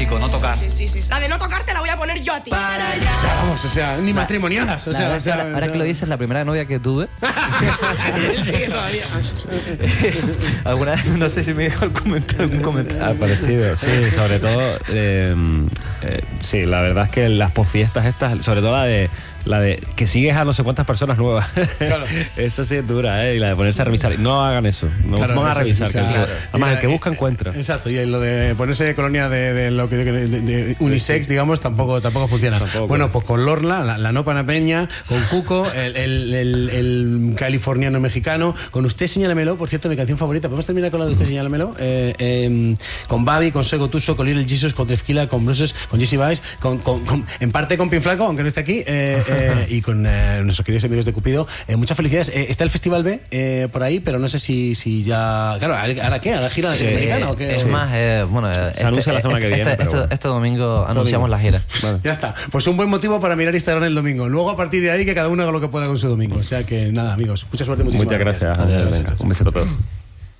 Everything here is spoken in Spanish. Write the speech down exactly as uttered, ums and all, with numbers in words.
chico, no tocar. Sí, sí, sí, sí. La de no tocarte la voy a poner yo a ti. Para allá. O sea, vamos, o sea, ni matrimoniadas. O La sea, verdad o sea, que ahora, ahora o sea- que lo dices, la primera novia que tuve. Él sigue todavía. Alguna vez, no sé si me dejó el comentario, algún comentario. Ha parecido, sí, sobre todo, eh, eh, sí, la verdad es que las posfiestas estas, sobre todo la de la de que sigues a no sé cuántas personas nuevas, Claro. esa sí es dura, ¿eh? Y la de ponerse a revisar, no hagan eso, no Claro, van a eso, revisar, o sea, que el que- claro. además Y el que la- busca encuentra. Exacto, y lo de ponerse colonia de, de lo que de, de- de unisex, digamos, tampoco tampoco funciona. Tampoco. Bueno, pues con Lorna, la, la no panameña, con Cuco, el, el, el, el californiano mexicano, con Usted Señálamelo, por cierto, mi canción favorita. ¿Podemos terminar con la de Usted Señálamelo? Eh, eh, con Babi, con Sego Tuso, con Little Jesus, con Trefquila, con Bruces, con Jesse Vice, con, con, con- en parte con Pinflaco, aunque no esté aquí, eh, eh, y con eh, nuestros queridos amigos de Cupido. Eh, muchas felicidades. Eh, está el Festival B eh, por ahí, pero no sé si, si ya... Claro, ¿ahora qué? ¿Ahora gira Sí, latinoamericana o qué? es más, eh, bueno, eh, Se anuncia la semana que viene, este, pero este- bueno. este domingo anunciamos la gira. Vale. Ya está. Pues un buen motivo para mirar Instagram el domingo. Luego, a partir de ahí, que cada uno haga lo que pueda con su domingo. O sea que nada, amigos. Mucha suerte, muchísimas Muchas gracias, gracias. un besito a todos.